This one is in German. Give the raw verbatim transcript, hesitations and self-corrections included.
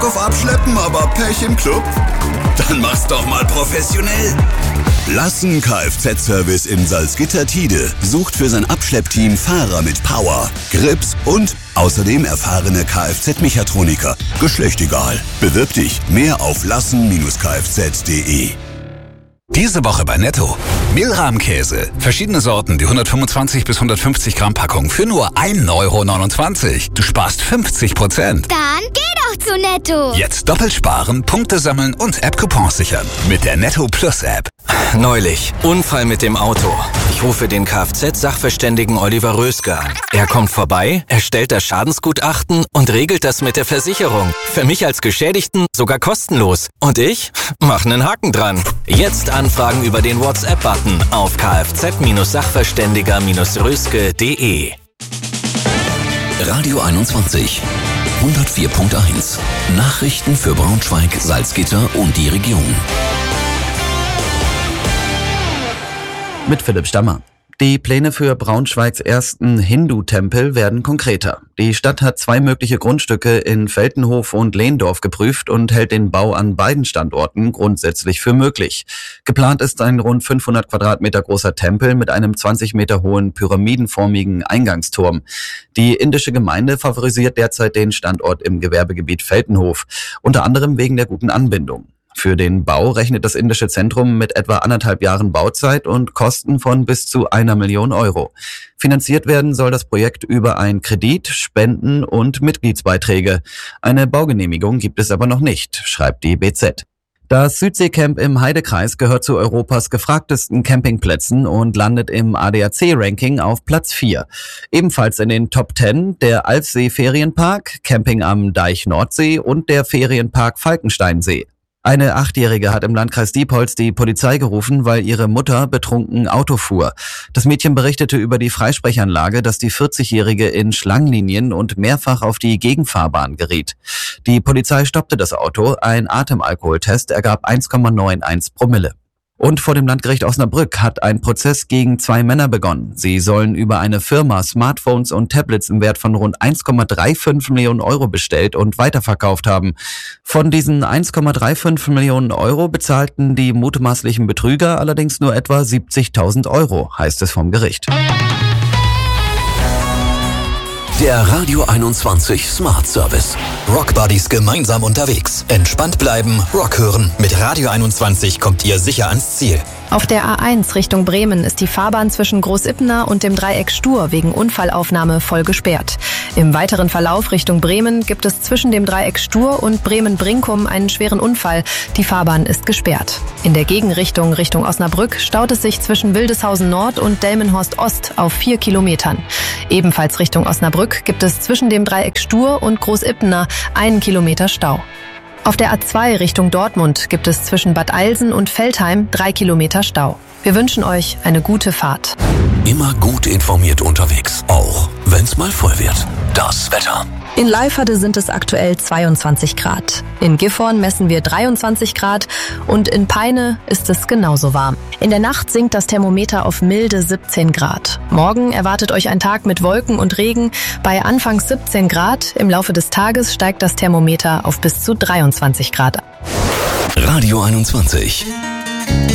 Bock auf Abschleppen, aber Pech im Club? Dann mach's doch mal professionell. Lassen Kfz-Service in Salzgitter-Tide sucht für sein Abschleppteam Fahrer mit Power, Grips und außerdem erfahrene Kfz-Mechatroniker. Geschlecht egal. Bewirb dich. Mehr auf lassen Kfz punkt de. Diese Woche bei Netto. Mehlrahmkäse. Verschiedene Sorten, die hundertfünfundzwanzig bis hundertfünfzig Gramm Packung für nur ein Euro neunundzwanzig. Du sparst fünfzig Prozent. Dann geh doch zu Netto. Jetzt doppelt sparen, Punkte sammeln und App-Coupons sichern. Mit der Netto Plus App. Neulich. Unfall mit dem Auto. Ich rufe den Kfz-Sachverständigen Oliver Röske an. Er kommt vorbei, erstellt das Schadensgutachten und regelt das mit der Versicherung. Für mich als Geschädigten sogar kostenlos. Und ich mach einen Haken dran. Jetzt Anfragen über den WhatsApp-Button auf kfz-sachverständiger röske punkt de. Radio einundzwanzig. hundertvier Komma eins. Nachrichten für Braunschweig, Salzgitter und die Region. Mit Philipp Stammer. Die Pläne für Braunschweigs ersten Hindu-Tempel werden konkreter. Die Stadt hat zwei mögliche Grundstücke in Veltenhof und Lehndorf geprüft und hält den Bau an beiden Standorten grundsätzlich für möglich. Geplant ist ein rund fünfhundert Quadratmeter großer Tempel mit einem zwanzig Meter hohen pyramidenformigen Eingangsturm. Die indische Gemeinde favorisiert derzeit den Standort im Gewerbegebiet Veltenhof, unter anderem wegen der guten Anbindung. Für den Bau rechnet das indische Zentrum mit etwa anderthalb Jahren Bauzeit und Kosten von bis zu einer Million Euro. Finanziert werden soll das Projekt über ein Kredit, Spenden und Mitgliedsbeiträge. Eine Baugenehmigung gibt es aber noch nicht, schreibt die B Z. Das Südseecamp im Heidekreis gehört zu Europas gefragtesten Campingplätzen und landet im A D A C-Ranking auf Platz vier. Ebenfalls in den Top zehn der Alfsee-Ferienpark, Camping am Deich Nordsee und der Ferienpark Falkensteinsee. Eine Achtjährige hat im Landkreis Diepholz die Polizei gerufen, weil ihre Mutter betrunken Auto fuhr. Das Mädchen berichtete über die Freisprechanlage, dass die vierzigjährige in Schlangenlinien und mehrfach auf die Gegenfahrbahn geriet. Die Polizei stoppte das Auto, ein Atemalkoholtest ergab eins Komma einundneunzig Promille. Und vor dem Landgericht Osnabrück hat ein Prozess gegen zwei Männer begonnen. Sie sollen über eine Firma Smartphones und Tablets im Wert von rund eins Komma fünfunddreißig Millionen Euro bestellt und weiterverkauft haben. Von diesen eins Komma fünfunddreißig Millionen Euro bezahlten die mutmaßlichen Betrüger allerdings nur etwa siebzigtausend Euro, heißt es vom Gericht. Der Radio einundzwanzig Smart Service. Rock Buddies gemeinsam unterwegs. Entspannt bleiben, Rock hören. Mit Radio einundzwanzig kommt ihr sicher ans Ziel. Auf der A eins Richtung Bremen ist die Fahrbahn zwischen Großippner und dem Dreieck Stur wegen Unfallaufnahme voll gesperrt. Im weiteren Verlauf Richtung Bremen gibt es zwischen dem Dreieck Stur und Bremen-Brinkum einen schweren Unfall. Die Fahrbahn ist gesperrt. In der Gegenrichtung Richtung Osnabrück staut es sich zwischen Wildeshausen Nord und Delmenhorst Ost auf vier Kilometern. Ebenfalls Richtung Osnabrück gibt es zwischen dem Dreieck Stur und Großippner einen Kilometer Stau. Auf der A zwei Richtung Dortmund gibt es zwischen Bad Eilsen und Veltheim drei Kilometer Stau. Wir wünschen euch eine gute Fahrt. Immer gut informiert unterwegs, auch wenn's mal voll wird. Das Wetter. In Leiferde sind es aktuell zweiundzwanzig Grad. In Gifhorn messen wir dreiundzwanzig Grad und in Peine ist es genauso warm. In der Nacht sinkt das Thermometer auf milde siebzehn Grad. Morgen erwartet euch ein Tag mit Wolken und Regen bei anfangs siebzehn Grad. Im Laufe des Tages steigt das Thermometer auf bis zu dreiundzwanzig Grad. Radio einundzwanzig.